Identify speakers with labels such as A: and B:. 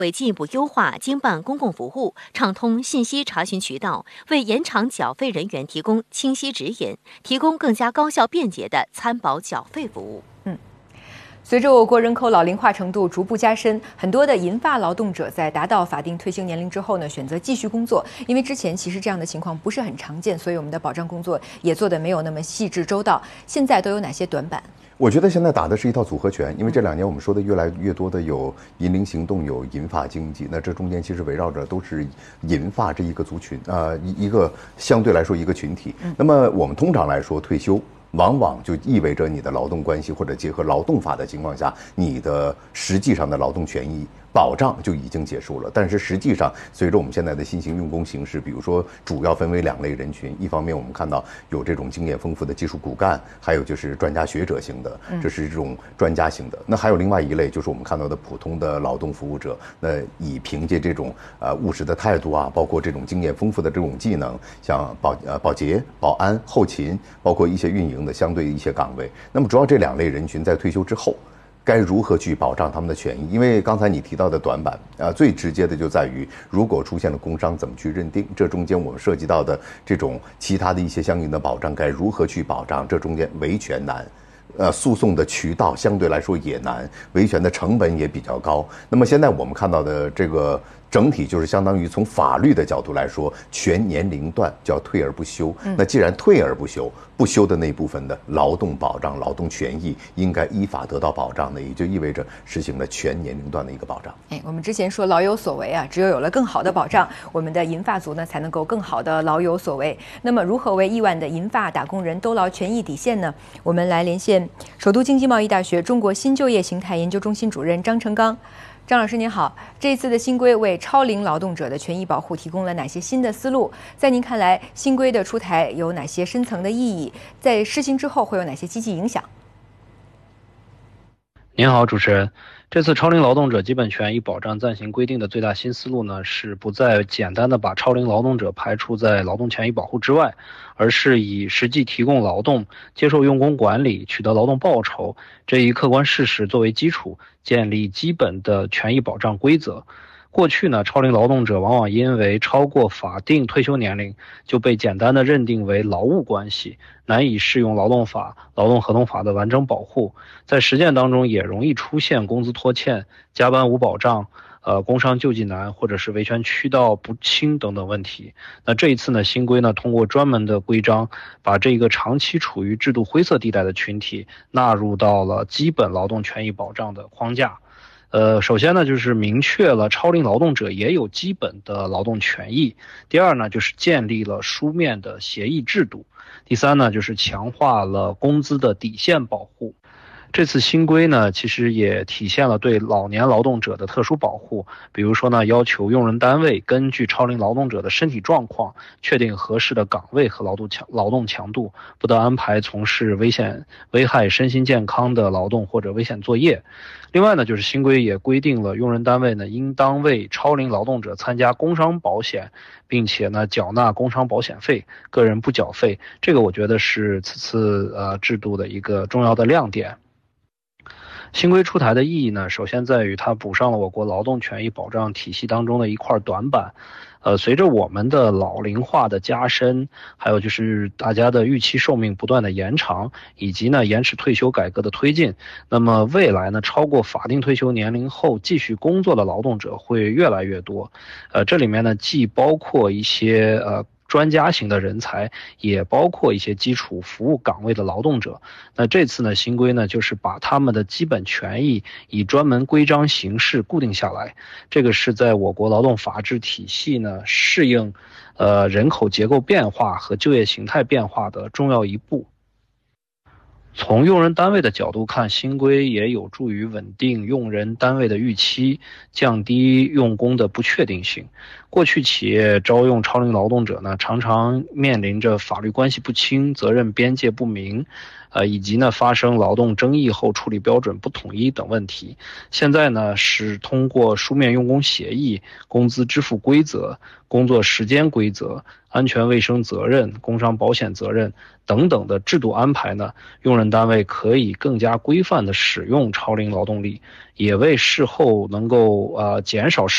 A: 为进一步优化经办公共服务，畅通信息查询渠道，为延长缴费人员提供清晰指引，提供更加高效便捷的参保缴费服务。
B: 随着我国人口老龄化程度逐步加深，很多的银发劳动者在达到法定退休年龄之后呢，选择继续工作。因为之前其实这样的情况不是很常见，所以我们的保障工作也做得没有那么细致周到。现在都有哪些短板？
C: 我觉得现在打的是一套组合拳，因为这2年我们说的越来越多的有银龄行动，有银发经济，那这中间其实围绕着都是银发这一个族群，一个相对来说一个群体。那么我们通常来说退休，往往就意味着你的劳动关系或者结合劳动法的情况下，你的实际上的劳动权益保障就已经结束了。但是实际上，随着我们现在的新型用工形式，比如说主要分为2类人群，一方面我们看到有这种经验丰富的技术骨干，还有就是专家学者型的，这是这种专家型的。那还有另外一类，就是我们看到的普通的劳动服务者，那以凭借这种务实的态度啊，包括这种经验丰富的这种技能，像保洁、保安、后勤，包括一些运营的相对一些岗位。那么主要这2类人群在退休之后该如何去保障他们的权益？因为刚才你提到的短板最直接的就在于，如果出现了工伤，怎么去认定？这中间我们涉及到的这种其他的一些相应的保障该如何去保障？这中间维权难，诉讼的渠道相对来说也难，维权的成本也比较高。那么现在我们看到的这个整体就是相当于从法律的角度来说，全年龄段叫退而不休。那既然退而不休，不休的那部分的劳动保障、劳动权益应该依法得到保障的，也就意味着实行了全年龄段的一个保障。
B: 我们之前说老有所为啊，只有有了更好的保障，我们的银发族呢才能够更好的老有所为。那么如何为亿万的银发打工人兜牢权益底线呢？我们来连线首都经济贸易大学中国新就业形态研究中心主任张成刚。张老师您好，这次的新规为超龄劳动者的权益保护提供了哪些新的思路？在您看来，新规的出台有哪些深层的意义？在施行之后会有哪些积极影响？
D: 您好，主持人。这次超龄劳动者基本权益保障暂行规定的最大新思路呢，是不再简单的把超龄劳动者排除在劳动权益保护之外，而是以实际提供劳动、接受用工管理、取得劳动报酬这一客观事实作为基础，建立基本的权益保障规则。过去呢，超龄劳动者往往因为超过法定退休年龄，就被简单的认定为劳务关系，难以适用劳动法、劳动合同法的完整保护，在实践当中也容易出现工资拖欠、加班无保障、工伤救济难，或者是维权渠道不清等等问题。那这一次呢，新规呢通过专门的规章，把这个长期处于制度灰色地带的群体纳入到了基本劳动权益保障的框架。首先呢，就是明确了超龄劳动者也有基本的劳动权益。第二呢，就是建立了书面的协议制度。第三呢，就是强化了工资的底线保护。这次新规呢，其实也体现了对老年劳动者的特殊保护，比如说呢，要求用人单位根据超龄劳动者的身体状况，确定合适的岗位和劳动强度，不得安排从事危害身心健康的劳动或者危险作业。另外呢，就是新规也规定了用人单位呢，应当为超龄劳动者参加工伤保险，并且呢缴纳工伤保险费，个人不缴费。这个我觉得是此次制度的一个重要的亮点。新规出台的意义呢，首先在于它补上了我国劳动权益保障体系当中的一块短板。随着我们的老龄化的加深，还有就是大家的预期寿命不断的延长，以及呢延迟退休改革的推进，那么未来呢超过法定退休年龄后继续工作的劳动者会越来越多。这里面呢既包括一些专家型的人才，也包括一些基础服务岗位的劳动者。那这次呢，新规呢，就是把他们的基本权益以专门规章形式固定下来。这个是在我国劳动法治体系呢适应人口结构变化和就业形态变化的重要一步。从用人单位的角度看，新规也有助于稳定用人单位的预期，降低用工的不确定性。过去企业招用超龄劳动者呢，常常面临着法律关系不清、责任边界不明，以及呢发生劳动争议后处理标准不统一等问题。现在呢是通过书面用工协议、工资支付规则、工作时间规则、安全卫生责任、工伤保险责任等等的制度安排呢，用人单位可以更加规范地使用超龄劳动力，也为事后能够减少